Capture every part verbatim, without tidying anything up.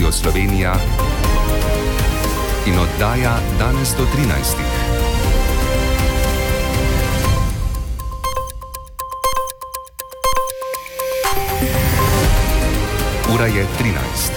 Radio Slovenija in oddaja danes do trinajstih. Ura je trinajst.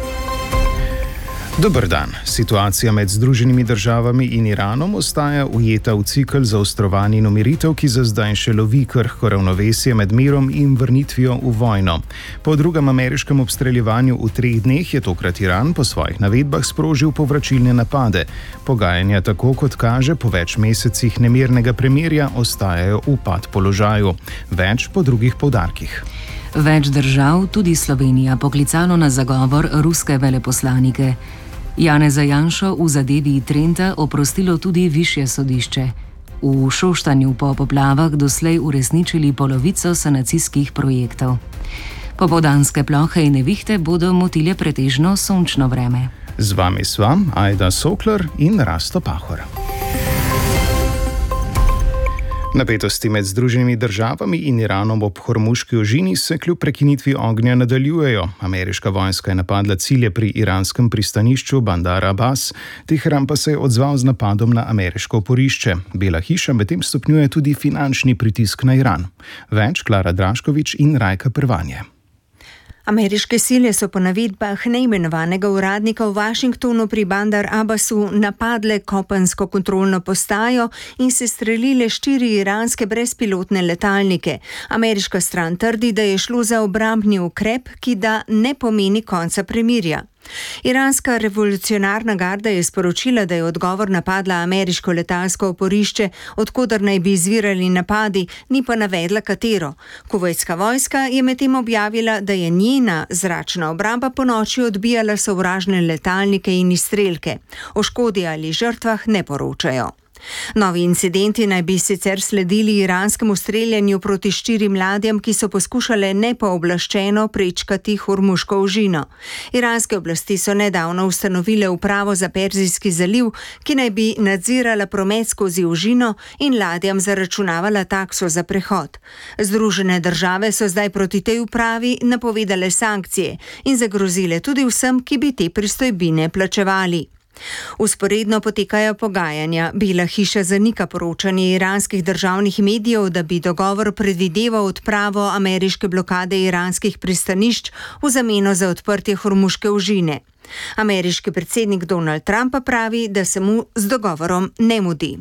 Dober dan. Situacija med Združenimi državami in Iranom ostaja ujeta v cikel zaostrovanj in umiritev, ki za zdaj še lovi krhko ravnovesje med mirom in vrnitvijo v vojno. Po drugem ameriškem obstreljevanju v treh dneh je tokrat Iran po svojih navedbah sprožil povračilne napade. Pogajanja, tako kot kaže, po več mesecih nemirnega premirja ostajajo v pad položaju. Več po drugih poudarkih. Več držav, tudi Slovenija, poklicalo na zagovor ruske veleposlanike. Janeza Janšo v zadevi Trenta oprostilo tudi višje sodišče. V Šoštanju po poplavah doslej uresničili polovico sanacijskih projektov. Popoldanske plohe in nevihte bodo motile pretežno sončno vreme. Z vami sva Ajda Sokler in Rasto Pahor. Napetosti med Združenimi državami in Iranom ob Hormuški ožini se kljub prekinitvi ognja nadaljujejo. Ameriška vojska je napadla cilje pri iranskem pristanišču Bandar Abbas, Teheran pa se je odzval z napadom na ameriško oporišče. Bela hiša medtem stopnjuje tudi finančni pritisk na Iran. Več Klara Draškovič in Rajka Prvanje. Ameriške sile so po navedbah neimenovanega uradnika v Washingtonu pri Bandar Abbasu napadle kopensko kontrolno postajo in se strelile štiri iranske brezpilotne letalnike. Ameriška stran trdi, da je šlo za obrambni ukrep, ki da ne pomeni konca premirja. Iranska revolucionarna garda je sporočila, da je odgovor napadla ameriško letalsko oporišče, od koder naj bi izvirali napadi, ni pa navedla katero. Kuvajtska vojska je medtem objavila, da je njena zračna obramba ponoči odbijala sovražne letalnike in izstrelke. O škodi ali žrtvah ne poročajo. Novi incidenti naj bi sicer sledili iranskemu streljanju proti štirim ladjam, ki so poskušale nepooblaščeno prečkati Hormuško ožino. Iranske oblasti so nedavno ustanovile upravo za Perzijski zaliv, ki naj bi nadzirala promet skozi ožino in ladjam zaračunavala takso za prehod. Združene države so zdaj proti tej upravi napovedale sankcije in zagrozile tudi vsem, ki bi te pristojbine plačevali. Usporedno potekajo pogajanja. Bela hiša zanika poročanje iranskih državnih medijev, da bi dogovor predvideval odpravo ameriške blokade iranskih pristanišč v zameno za odprtje Hormuške ožine. Ameriški predsednik Donald Trump pa pravi, da se mu z dogovorom ne mudi.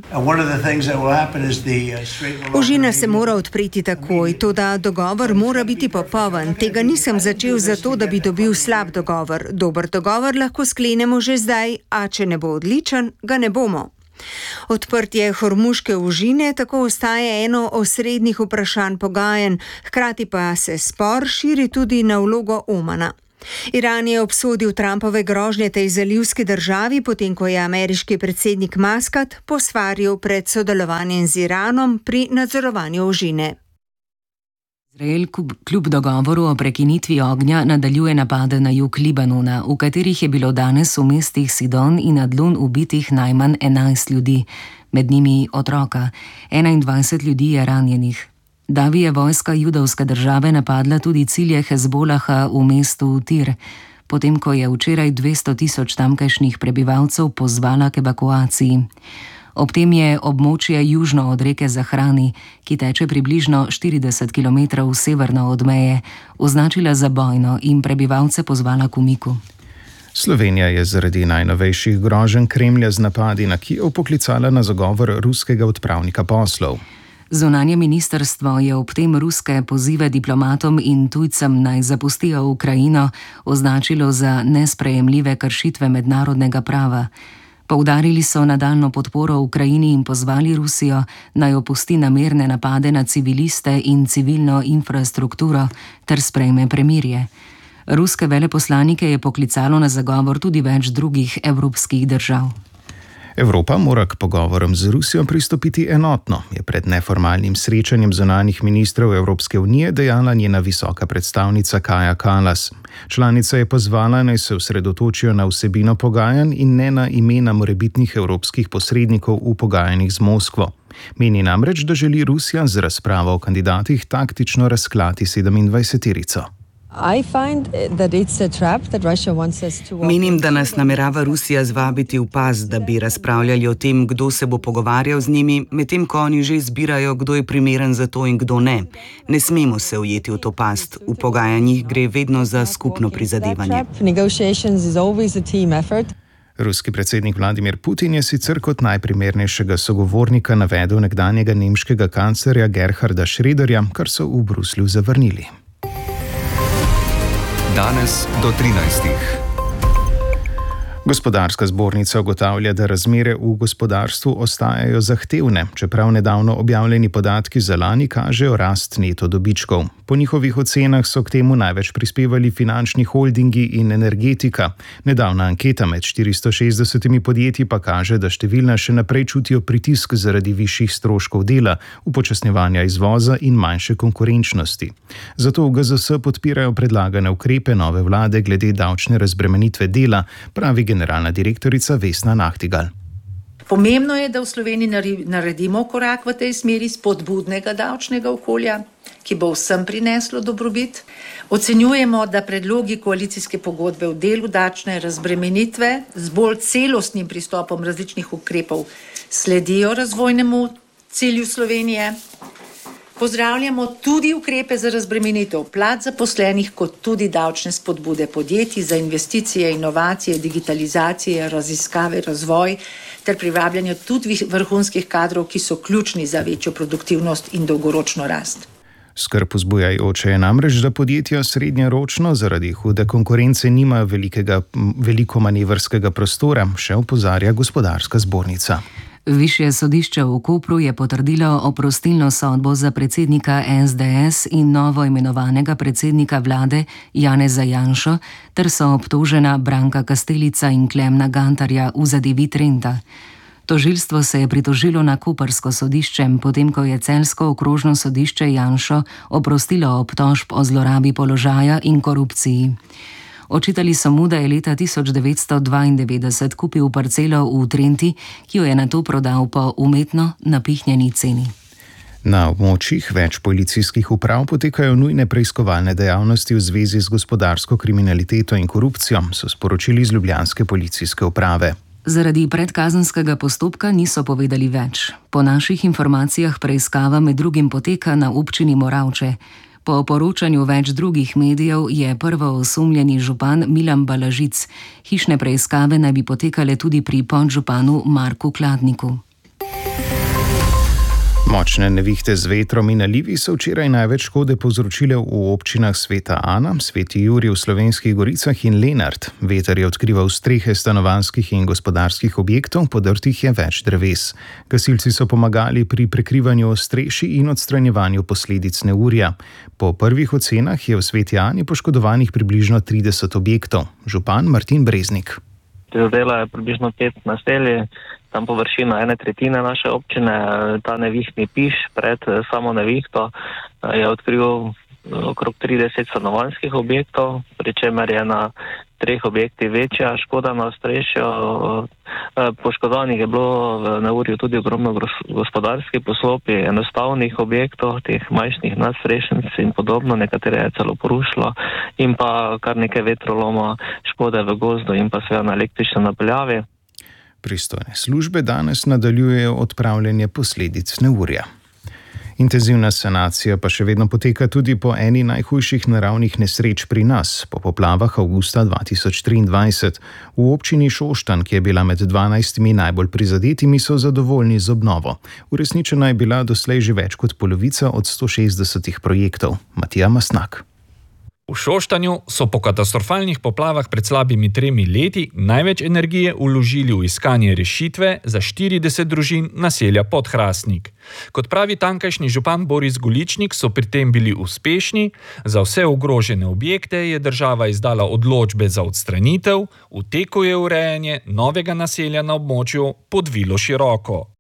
Ožina se mora odpreti takoj, toda dogovor mora biti popoln. Tega nisem začel zato, da bi dobil slab dogovor. Dober dogovor lahko sklenemo že zdaj, a če ne bo odličen, ga ne bomo. Odprtje Hormuške ožine tako ostaje eno osrednjih vprašanj pogajanj, hkrati pa se spor širi tudi na vlogo Omana. Iran je obsodil Trumpove grožnje tej zalivski državi, potem ko je ameriški predsednik Muscat posvaril pred sodelovanjem z Iranom pri nadzorovanju ožine. Izrael kljub dogovoru o prekinitvi ognja nadaljuje napade na jug Libanona, v katerih je bilo danes v mestih Sidon in Adlun ubitih najmanj enajst ljudi, med njimi otroka. enaindvajset ljudi je ranjenih. Davi je vojska judovske države napadla tudi cilje Hezbolaha v mestu Tir, potem ko je včeraj dvesto tisoč tamkajšnjih prebivalcev pozvala k evakuaciji. Ob tem je območje južno od reke Zahrani, ki teče približno štirideset kilometrov severno od meje, označila za bojno in prebivalce pozvala k umiku. Slovenija je zaradi najnovejših groženj Kremlja z napadi na Kijev poklicala na zagovor ruskega odpravnika poslov. Zunanje ministrstvo je ob tem ruske pozive diplomatom in tujcem naj zapustijo Ukrajino označilo za nesprejemljive kršitve mednarodnega prava. Poudarili so nadaljnjo podporo Ukrajini in pozvali Rusijo naj opusti namerne napade na civiliste in civilno infrastrukturo ter sprejme premirje. Ruske veleposlanike je poklicalo na zagovor tudi več drugih evropskih držav. Evropa mora k pogovorom z Rusijo pristopiti enotno, je pred neformalnim srečanjem zunanjih ministrov Evropske unije dejala njena visoka predstavnica Kaja Kallas. Članica je pozvala, naj se osredotočijo na vsebino pogajanj in ne na imena morebitnih evropskih posrednikov v pogajanjih z Moskvo. Meni namreč, da želi Rusija z razpravo o kandidatih taktično razklati sedemindvajseterico. Menim, da nas namerava Rusija zvabiti v past, da bi razpravljali o tem, kdo se bo pogovarjal z njimi, medtem ko oni že izbirajo, kdo je primeren za to in kdo ne. Ne smemo se ujeti v to past. V pogajanjih gre vedno za skupno prizadevanje. Ruski predsednik Vladimir Putin je sicer kot najprimernejšega sogovornika navedel nekdanjega nemškega kanclerja Gerharda Schröderja, kar so v Bruslju zavrnili. Danes do trinajstih. Gospodarska zbornica ugotavlja, da razmere v gospodarstvu ostajajo zahtevne, čeprav nedavno objavljeni podatki za lani kažejo rast neto dobičkov. Po njihovih ocenah so k temu največ prispevali finančni holdingi in energetika. Nedavna anketa med štiristo šestdesetimi podjetji pa kaže, da številna še naprej čutijo pritisk zaradi višjih stroškov dela, upočasnjevanja izvoza in manjše konkurenčnosti. Zato v G Z S podpirajo predlagane ukrepe nove vlade glede davčne razbremenitve dela, pravi generalna direktorica Vesna Nachtigal. Pomembno je, da v Sloveniji naredimo korak v tej smeri spodbudnega davčnega okolja, ki bo vsem prineslo dobrobit. Ocenjujemo, da predlogi koalicijske pogodbe v delu davčne razbremenitve z bolj celostnim pristopom različnih ukrepov sledijo razvojnemu cilju Slovenije. Pozdravljamo tudi ukrepe za razbremenitev plač zaposlenih, kot tudi davčne spodbude podjetij za investicije, inovacije, digitalizacije, raziskave, razvoj ter privabljanje tudi vrhunskih kadrov, ki so ključni za večjo produktivnost in dolgoročno rast. Skrb vzbujajoče je namreč, da podjetja srednjeročno zaradi hude konkurence nimajo velikega, veliko manevrskega prostora, še opozarja gospodarska zbornica. Višje sodišče v Kopru je potrdilo oprostilno sodbo za predsednika S D S in novo imenovanega predsednika vlade Janeza Janšo ter so obtožena Branka Kastelica in Klemna Gantarja v zadevi Trenta. Tožilstvo se je pritožilo na koprsko sodišče, potem ko je celjsko okrožno sodišče Janšo oprostilo obtožb o zlorabi položaja in korupciji. Očitali so mu, da je leta tisoč devetsto dvaindevetdeset kupil parcelo v Trenti, ki jo je nato prodal po umetno napihnjeni ceni. Na območjih več policijskih uprav potekajo nujne preiskovalne dejavnosti v zvezi z gospodarsko kriminaliteto in korupcijo, so sporočili iz ljubljanske policijske uprave. Zaradi predkazenskega postopka niso povedali več. Po naših informacijah preiskava med drugim poteka na občini Moravče. Po poročanju več drugih medijev je prvoosumljeni župan Milan Balažic. Hišne preiskave naj bi potekale tudi pri podžupanu Marku Kladniku. Močne nevihte z vetrom in nalivi so včeraj največ škode povzročile v občinah Sveta Ana, Sveti Jurij v Slovenskih Goricah in Lenart. Veter je odkrival strehe stanovanjskih in gospodarskih objektov, podrtih je več dreves. Gasilci so pomagali pri prekrivanju ostrešij in odstranjevanju posledic neurja. Po prvih ocenah je v Sveti Ani poškodovanih približno trideset objektov. Župan Martin Breznik. Zadela je približno pet naselij, tam površina ene tretjine naše občine. Ta nevihtni piš pred samo nevihto je odkril okrog trideset stanovanjskih objektov, pri čemer je na treh objektih večja škoda na ostrešju. Poškodovanih je bilo v neurju tudi ogromno gospodarskih poslopij, enostavnih objektov, teh majhnih nadstrešenc in podobno, nekatere je celo porušilo, in pa kar nekaj vetroloma, škode v gozdu in pa seveda na električni napeljavi. Pristojne službe danes nadaljujejo odpravljanje posledic neurja. Intenzivna sanacija pa še vedno poteka tudi po eni najhujših naravnih nesreč pri nas, po poplavah avgusta dva tisoč triindvajset. V občini Šoštanj, ki je bila med dvanajstimi najbolj prizadetimi, so zadovoljni z obnovo. Uresničena je bila doslej že več kot polovica od sto šestdesetih projektov. Matija Masnak. V Šoštanju so po katastrofalnih poplavah pred slabimi tremi leti največ energije vložili v iskanje rešitve za štirideset družin naselja Podhrastnik. Kot pravi tamkajšnji župan Boris Goličnik, so pri tem bili uspešni. Za vse ogrožene objekte je država izdala odločbe za odstranitev, v teku je urejanje novega naselja na območju pod Vilo Široko.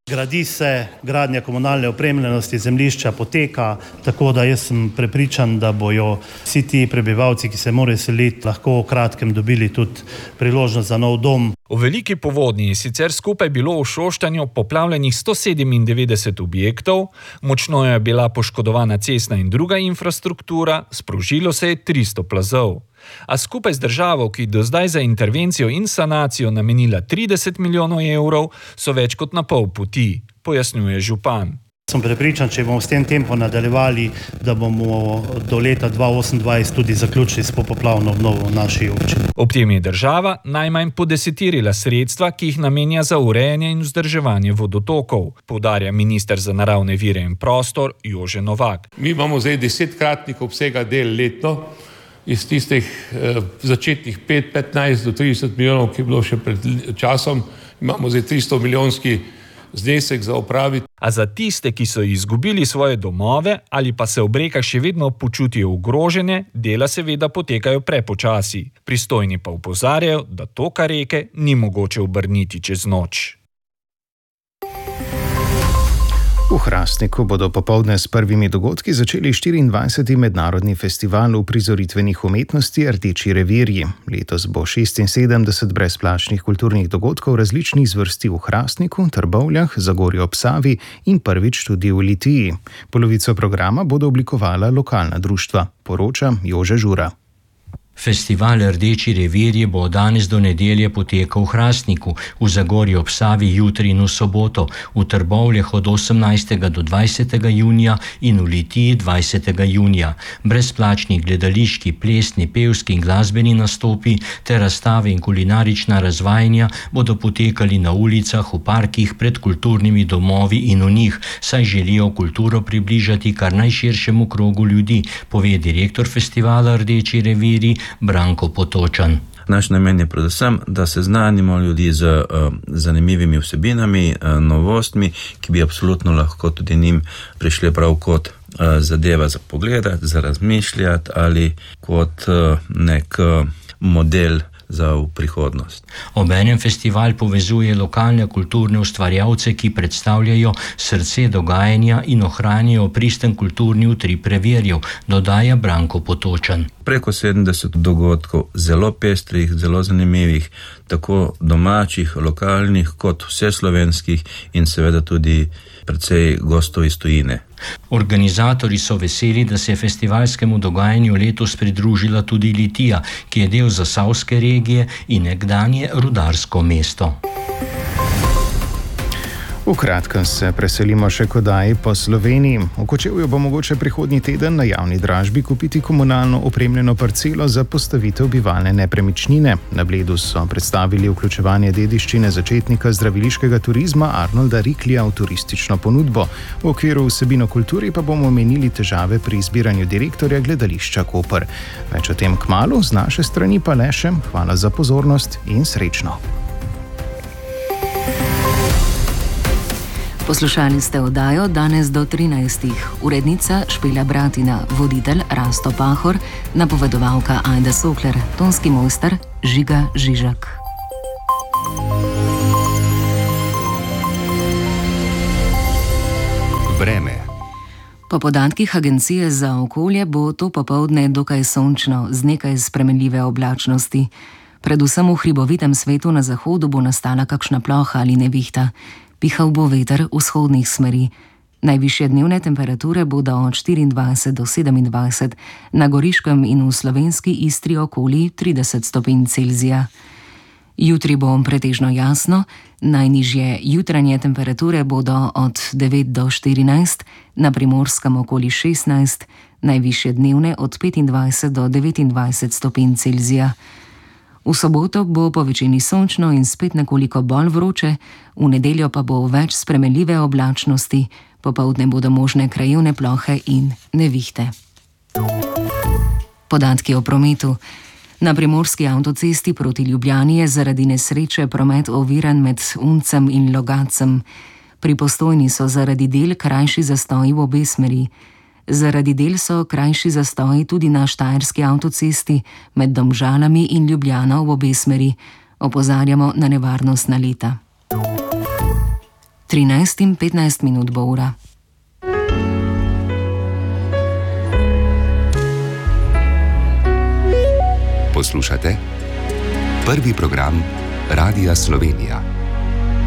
Gradi se, gradnja komunalne opremljenosti zemljišča poteka, tako da jaz sem prepričan, da bojo vsi ti prebivalci, ki se morajo seliti, lahko v kratkem dobili tudi priložnost za nov dom. V veliki povodnji je sicer skupaj bilo v Šoštanju poplavljenih sto sedemindevetdeset objektov, močno je bila poškodovana cestna in druga infrastruktura, sprožilo se je tristo plazov. A skupaj z državo, ki do zdaj za intervencijo in sanacijo namenila trideset milijonov evrov, so več kot na pol poti, pojasnjuje župan. Sem prepričan, če bomo s tem tempom nadaljevali, da bomo do leta dva tisoč osemindvajset tudi zaključili s popoplavno obnovo v naši občini. Ob tem je država najmanj podesetirila sredstva, ki jih namenja za urejanje in vzdrževanje vodotokov, poudarja minister za naravne vire in prostor Jože Novak. Mi imamo zdaj desetkratnik obsega del letno, iz tistih eh, začetnih pet, petnajst do trideset milijonov, ki je bilo še pred časom, imamo zdaj tristo milijonski znesek za opraviti. A za tiste, ki so izgubili svoje domove ali pa se ob rekah še vedno počutijo ogrožene, dela seveda potekajo prepočasi. Pristojni pa opozarjajo, da toka reke ni mogoče obrniti čez noč. V Hrastniku bodo popoldne s prvimi dogodki začeli štiriindvajseti mednarodni festival uprizoritvenih umetnosti Rdeči revirji. Letos bo šestinsedemdeset brezplačnih kulturnih dogodkov različnih zvrsti v Hrastniku, Trbovljah, Zagorju ob Savi in prvič tudi v Litiji. Polovico programa bodo oblikovala lokalna društva, poroča Jože Žura. Festival Rdeči revirji bo danes do nedelje potekal v Hrastniku, v Zagorju ob Savi jutri in v soboto, v Trbovljah od osemnajstega do dvajsetega junija in v Litiji dvajsetega junija. Brezplačni gledališki, plesni, pevski in glasbeni nastopi ter razstave in kulinarična razvajanja bodo potekali na ulicah, v parkih, pred kulturnimi domovi in v njih, saj želijo kulturo približati kar najširšemu krogu ljudi, pove direktor festivala Rdeči revirji Branko Potočan. Naš namen je predvsem, da seznanimo ljudi z uh, zanimivimi vsebinami, uh, novostmi, ki bi absolutno lahko tudi njim prišli prav kot uh, zadeva za pogledati, za razmišljati ali kot uh, nek uh, model za v prihodnost. Obenem festival povezuje lokalne kulturne ustvarjalce, ki predstavljajo srce dogajanja in ohranjajo pristen kulturni utrip revirjev, dodaja Branko Potočan. Preko sedemdeset dogodkov, zelo pestrih, zelo zanimivih, tako domačih, lokalnih kot vseslovenskih in seveda tudi precej gostov iz tujine. Organizatorji so veseli, da se je festivalskemu dogajanju letos pridružila tudi Litija, ki je del zasavske regije in nekdanje rudarsko mesto. V kratkem se preselimo še k oddaji po Sloveniji. V Kočevju bo mogoče prihodnji teden na javni dražbi kupiti komunalno opremljeno parcelo za postavitev bivalne nepremičnine. Na Bledu so predstavili vključevanje dediščine začetnika zdraviliškega turizma Arnolda Riklija v turistično ponudbo. V okviru vsebino kulturi pa bomo omenili težave pri izbiranju direktorja gledališča Koper. Več o tem kmalu, z naše strani pa le še. Hvala za pozornost in srečno. Poslušali ste oddajo Danes do trinajstih. Urednica Špela Bratina, voditelj Rasto Pahor, napovedovalka Ajda Sokler, tonski mojster Žiga Žižak. Vreme. Po podatkih Agencije za okolje bo to popoldne dokaj sončno z nekaj spremenljive oblačnosti. Predvsem v hribovitem svetu na zahodu bo nastala kakšna ploha ali nevihta. Pihal bo veter vzhodnih smeri. Najvišje dnevne temperature bodo od štiriindvajset do sedemindvajset, na Goriškem in v slovenski Istri okoli trideset stopinj Celzija. Jutri bo pretežno jasno, najnižje jutranje temperature bodo od devet do štirinajst, na Primorskem okoli šestnajst, najvišje dnevne od petindvajset do devetindvajset stopinj Celzija. V soboto bo po večini sončno in spet nekoliko bolj vroče, v nedeljo pa bo več spremenljive oblačnosti, popoldne bodo možne krajevne plohe in nevihte. Podatki o prometu. Na primorski avtocesti proti Ljubljani je zaradi nesreče promet oviran med Uncem in Logacem. Pri Postojni so zaradi del krajši zastoji v obe smeri. Zaradi del so krajši zastoji tudi na štajerski avtocesti med Domžalami in Ljubljano v obe smeri. Opozarjamo na nevarnost naleta. trinajst in petnajst minut bo ura. Poslušate prvi program Radia Slovenija.